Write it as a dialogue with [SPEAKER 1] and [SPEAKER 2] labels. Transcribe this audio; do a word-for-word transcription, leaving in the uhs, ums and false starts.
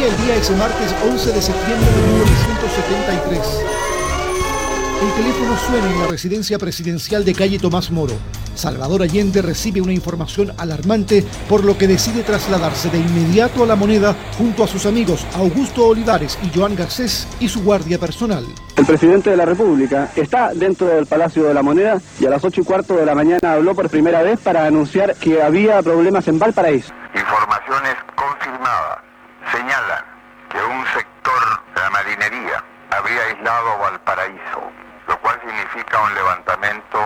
[SPEAKER 1] el día es martes once de septiembre de mil novecientos setenta y tres. El teléfono suena en la residencia presidencial de calle Tomás Moro. Salvador Allende recibe una información alarmante, por lo que decide trasladarse de inmediato a La Moneda junto a sus amigos Augusto Olivares y Joan Garcés y su guardia personal.
[SPEAKER 2] El presidente de la República está dentro del Palacio de la Moneda y a las ocho y cuarto de la mañana habló por primera vez para anunciar que había problemas en Valparaíso.
[SPEAKER 3] Informaciones confirmadas señalan que un sector de la marinería habría aislado Valparaíso, lo cual significa un levantamiento